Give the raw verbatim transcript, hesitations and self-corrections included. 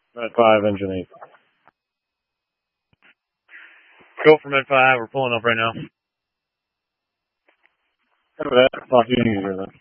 Med five, engine eight. Go for Med five. We're pulling up right now. Over that. Talk to you in easier then.